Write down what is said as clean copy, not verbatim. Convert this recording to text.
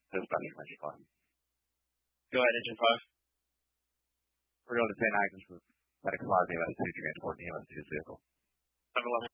This better than engine 5. Go ahead, engine 5. We're going to St. Agnes with FedEx 5, the MS2 transport, the MS2's vehicle. 711